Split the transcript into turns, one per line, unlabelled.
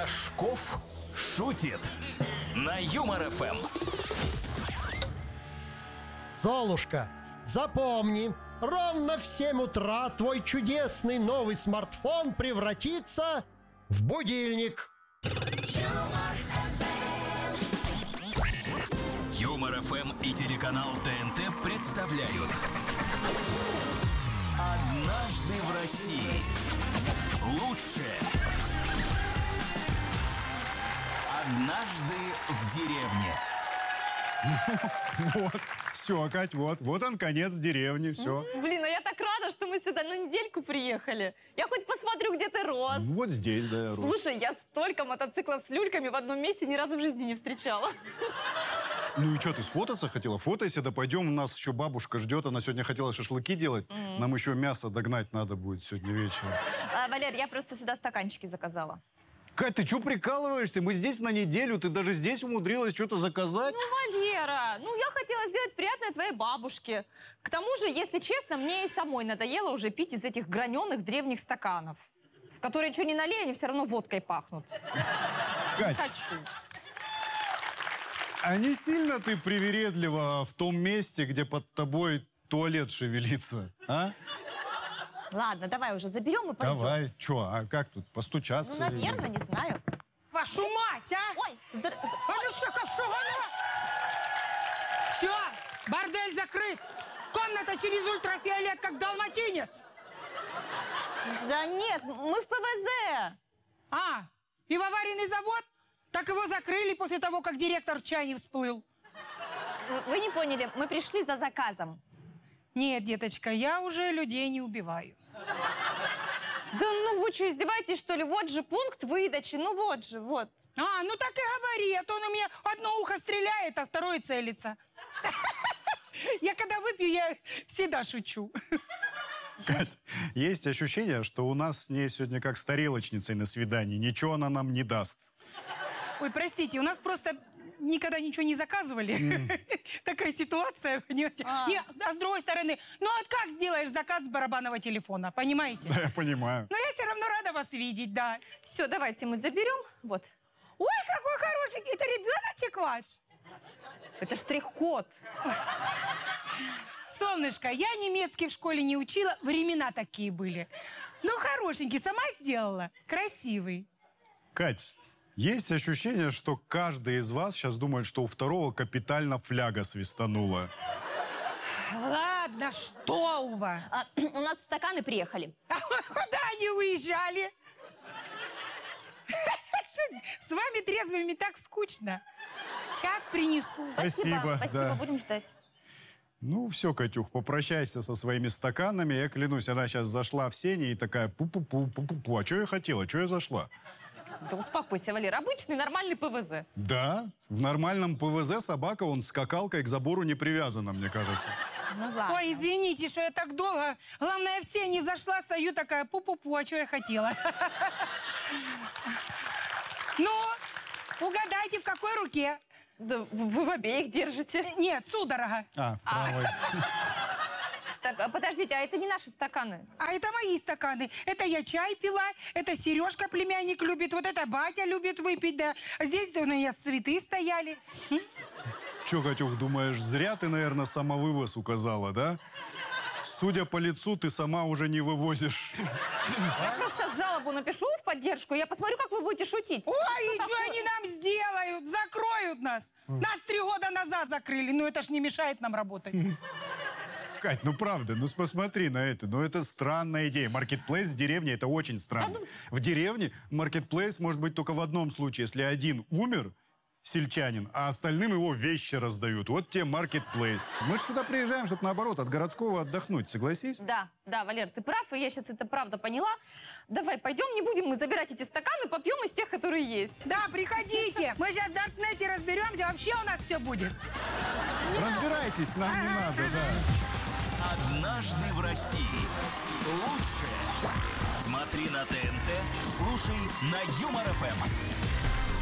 Рожков шутит на Юмор ФМ.
Золушка, запомни, ровно в 7 утра твой чудесный новый смартфон превратится в будильник.
Юмор ФМ и телеканал ТНТ представляют «Однажды в России». Лучшее. «Однажды в деревне».
Вот, все, Кать, вот он, конец деревни, все.
Блин, а я так рада, что мы сюда на недельку приехали. Я хоть посмотрю, где ты рос.
Вот здесь, да, я рос.
Слушай, я столько мотоциклов с люльками в одном месте ни разу в жизни не встречала.
Ну и что, ты сфотаться хотела? Фотойся, да пойдем, у нас еще бабушка ждет, она сегодня хотела шашлыки делать. Нам еще мясо догнать надо будет сегодня вечером.
Валер, я просто сюда стаканчики заказала.
Кать, ты что прикалываешься? Мы здесь на неделю, ты даже здесь умудрилась что-то заказать?
Ну, Валера, я хотела сделать приятное твоей бабушке. К тому же, если честно, мне и самой надоело уже пить из этих граненых древних стаканов, в которые что ни налей, они все равно водкой пахнут.
Кать,
Хочу.
а не сильно ты привередлива в том месте, где под тобой туалет шевелится, а?
Ладно, давай уже заберем и пойдем.
Давай, что, а как тут, постучаться?
Ну, наверное, не знаю.
Вашу мать, а!
Ой,
А ну что, как что, Все, бордель закрыт. Комната через ультрафиолет, как далматинец.
да нет, мы в ПВЗ.
А, и в аварийный завод? Так его закрыли после того, как директор в чай не всплыл.
Вы не поняли, мы пришли за заказом.
Нет, деточка, я уже людей не убиваю.
Да ну вы что, издеваетесь, что ли? Вот же пункт выдачи, ну вот же, вот.
А, ну так и говори, а то он у меня одно ухо стреляет, а второе целится. Я когда выпью, я всегда шучу.
Кать, есть ощущение, что у нас с ней сегодня как с тарелочницей на свидании. Ничего она нам не даст.
Ой, простите, у нас просто никогда ничего не заказывали. Такая ситуация, понимаете? Не, а с другой стороны, ну вот как сделаешь заказ с барабанного телефона, понимаете?
Да, я понимаю.
Но я все равно рада вас видеть, да.
Все, давайте мы заберем. Вот.
Ой, какой хороший, это ребеночек ваш?
Это штрих-код.
Солнышко, я немецкий в школе не учила, времена такие были. Ну, хорошенький, сама сделала, красивый.
Кать, есть ощущение, что каждый из вас сейчас думает, что у второго капитально фляга свистанула.
Ладно, что у вас?
У нас стаканы приехали.
А куда они уезжали? С вами трезвыми так скучно. Сейчас принесу.
Спасибо,
Спасибо,
да.
будем ждать.
Ну, все, Катюх, попрощайся со своими стаканами. Я клянусь, она сейчас зашла в сене и такая пу-пу-пу, пу-пу-пу. А что я хотела? Что я зашла?
Да успокойся, Валер. Обычный нормальный ПВЗ.
Да, в нормальном ПВЗ собака, он скакалкой к забору не привязана, мне кажется.
Ну ладно.
Ой, извините, что я так долго. Главное, все не зашла, стою такая пу-пу-пу, а что я хотела? Ну, угадайте, в какой руке?
Да вы в обеих держите.
Нет, судорога.
В правой.
Так, подождите, а это не наши стаканы?
А это мои стаканы. Это я чай пила, это Сережка, племянник, любит, вот это батя любит выпить, да. А здесь у меня цветы стояли.
Че, Катюх, думаешь, зря ты, наверное, самовывоз указала, да? Судя по лицу, ты сама уже не вывозишь.
Я просто сейчас жалобу напишу в поддержку, я посмотрю, как вы будете шутить.
Ой, и что они нам сделают? Закроют нас. Нас 3 года назад закрыли, но это ж не мешает нам работать.
Кать, ну правда, ну посмотри на это. Ну это странная идея. Маркетплейс в деревне – это очень странно. В деревне маркетплейс может быть только в одном случае. Если один умер, сельчанин, а остальным его вещи раздают. Вот тебе маркетплейс. Мы же сюда приезжаем, чтобы наоборот, от городского отдохнуть. Согласись?
Да, Валер, ты прав, и я сейчас это правда поняла. Давай, пойдем, не будем мы забирать эти стаканы, попьем из тех, которые есть.
Да, приходите. Мы сейчас в Даркнете разберемся. Вообще у нас все будет.
Разбирайтесь, нам не надо, да.
«Однажды в России». Лучшее. Смотри на ТНТ, слушай на Юмор ФМ.